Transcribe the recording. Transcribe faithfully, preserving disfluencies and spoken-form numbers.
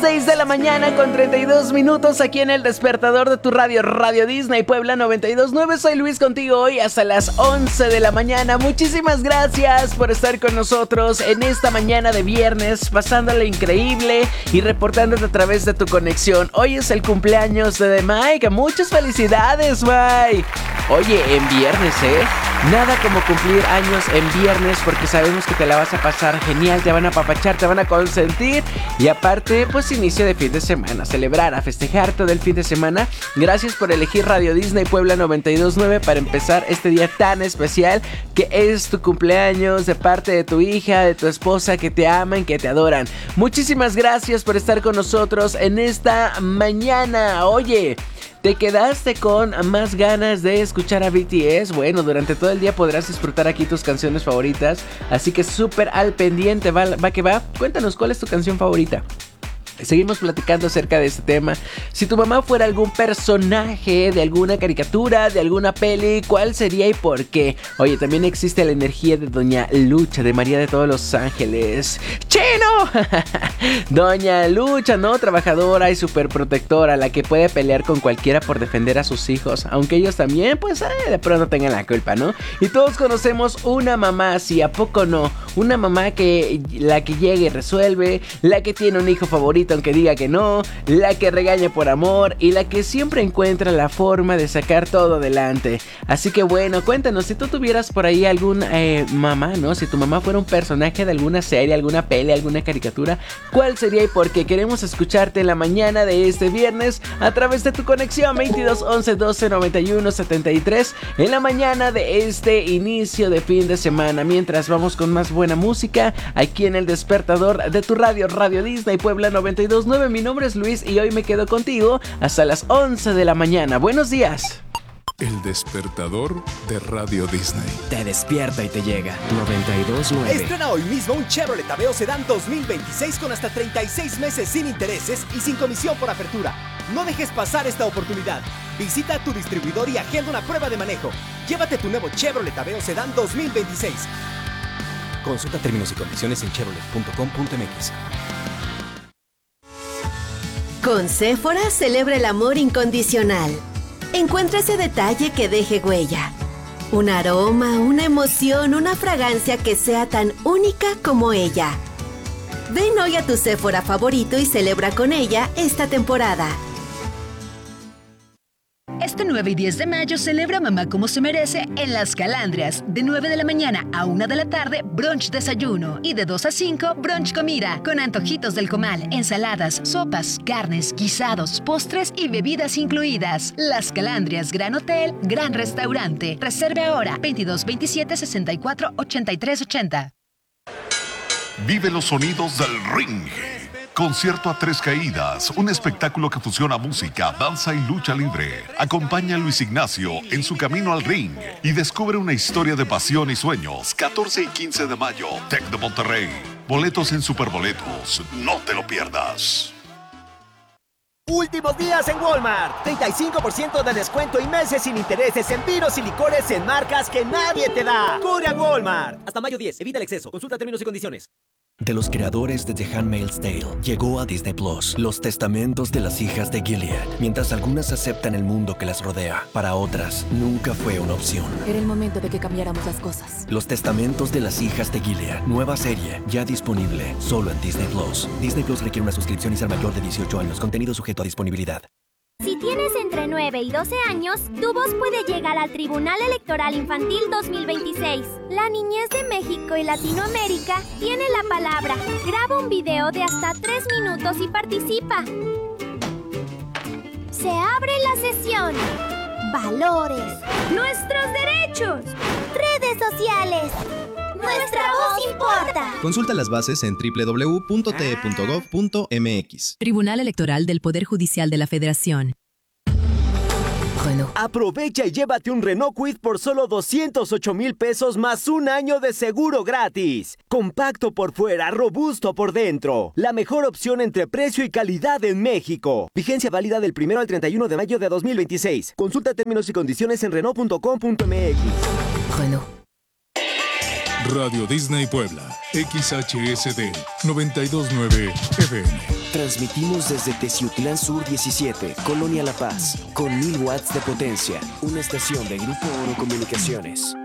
seis de la mañana con treinta y dos minutos aquí en el despertador de tu radio, Radio Disney Puebla noventa y dos punto nueve. Soy Luis contigo hoy hasta las once de la mañana. Muchísimas gracias por estar con nosotros en esta mañana de viernes, pasándole increíble y reportándote a través de tu conexión. Hoy es el cumpleaños de Mike. Muchas felicidades, Mike. Oye, en viernes, ¿eh? Nada como cumplir años en viernes, porque sabemos que te la vas a pasar genial, te van a apapachar, te van a consentir y aparte, pues inicio de fin de semana, celebrar, a festejar todo el fin de semana. Gracias por elegir Radio Disney Puebla noventa y dos punto nueve para empezar este día tan especial que es tu cumpleaños, de parte de tu hija, de tu esposa, que te aman, que te adoran. Muchísimas gracias por estar con nosotros en esta mañana. Oye, ¿te quedaste con más ganas de escuchar a B T S? Bueno, durante todo el día podrás disfrutar aquí tus canciones favoritas, así que súper al pendiente, va, va que va. Cuéntanos, ¿cuál es tu canción favorita? Seguimos platicando acerca de este tema. Si tu mamá fuera algún personaje de alguna caricatura, de alguna peli, ¿cuál sería y por qué? Oye, también existe la energía de Doña Lucha, de María de todos los Ángeles. ¡Chino! Doña Lucha, ¿no? Trabajadora y súper protectora, la que puede pelear con cualquiera por defender a sus hijos, aunque ellos también, pues, eh, de pronto tengan la culpa, ¿no? Y todos conocemos una mamá así, ¿a poco no? Una mamá que, la que llega y resuelve, la que tiene un hijo favorito aunque diga que no, la que regaña por amor y la que siempre encuentra la forma de sacar todo adelante. Así que bueno, cuéntanos, si tú tuvieras por ahí algún eh, mamá, ¿no? Si tu mamá fuera un personaje de alguna serie, alguna peli, alguna caricatura, ¿cuál sería y por qué? Queremos escucharte en la mañana de este viernes a través de tu conexión veintidós once doce noventa y uno setenta y tres en la mañana de este inicio de fin de semana. Mientras vamos con más buena música aquí en el despertador de tu radio, Radio Disney Puebla noventa y dos punto nueve. Mi nombre es Luis y hoy me quedo contigo hasta las once de la mañana. Buenos días. El despertador de Radio Disney. Te despierta y te llega. noventa y dos punto nueve. Estrena hoy mismo un Chevrolet Aveo Sedán dos mil veintiséis con hasta treinta y seis meses sin intereses y sin comisión por apertura. No dejes pasar esta oportunidad. Visita tu distribuidor y agenda una prueba de manejo. Llévate tu nuevo Chevrolet Aveo Sedán dos mil veintiséis. Consulta términos y condiciones en chevrolet punto com punto m x. Con Sephora celebra el amor incondicional. Encuentra ese detalle que deje huella. Un aroma, una emoción, una fragancia que sea tan única como ella. Ven hoy a tu Sephora favorito y celebra con ella esta temporada. Este nueve y diez de mayo celebra mamá como se merece en Las Calandrias. De nueve de la mañana a una de la tarde, brunch desayuno. Y de dos a cinco, brunch comida. Con antojitos del comal, ensaladas, sopas, carnes, guisados, postres y bebidas incluidas. Las Calandrias, gran hotel, gran restaurante. Reserve ahora, veintidós veintisiete sesenta y cuatro ochenta y tres ochenta. Vive los sonidos del ring. Concierto a tres caídas, un espectáculo que fusiona música, danza y lucha libre. Acompaña a Luis Ignacio en su camino al ring y descubre una historia de pasión y sueños. catorce y quince de mayo, Tec de Monterrey. Boletos en Superboletos, no te lo pierdas. Últimos días en Walmart. treinta y cinco por ciento de descuento y meses sin intereses en vinos y licores en marcas que nadie te da. Corre a Walmart. Hasta mayo diez. Evita el exceso. Consulta términos y condiciones. De los creadores de The Handmaid's Tale, llegó a Disney Plus Los Testamentos de las Hijas de Gilead. Mientras algunas aceptan el mundo que las rodea, para otras nunca fue una opción. Era el momento de que cambiáramos las cosas. Los Testamentos de las Hijas de Gilead, nueva serie, ya disponible solo en Disney Plus. Disney Plus requiere una suscripción y ser mayor de dieciocho años. Contenido sujeto a disponibilidad. Si tienes entre nueve y doce años, tu voz puede llegar al Tribunal Electoral Infantil dos mil veintiséis. La niñez de México y Latinoamérica tiene la palabra. Graba un video de hasta tres minutos y participa. Se abre la sesión. Valores. Nuestros derechos. Redes sociales. Nuestra voz importa. Consulta las bases en doble u doble u doble u punto t e punto gov punto m x. Tribunal Electoral del Poder Judicial de la Federación. Renault. Aprovecha y llévate un Renault Kwid por solo doscientos ocho mil pesos más un año de seguro gratis. Compacto por fuera, robusto por dentro. La mejor opción entre precio y calidad en México. Vigencia válida del primero al treinta y uno de mayo de dos mil veintiséis. Consulta términos y condiciones en renault punto com punto m x. Renault. Radio Disney Puebla, X H S D noventa y dos punto nueve F M. Transmitimos desde Teciutlán Sur diecisiete, Colonia La Paz, con mil watts de potencia. Una estación de Grupo Oro Comunicaciones.